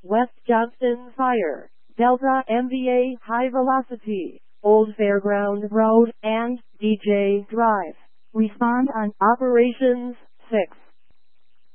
West Johnston Fire, Delta MVA High Velocity, Old Fairground Road, and DJ Drive. Respond on Operations 6.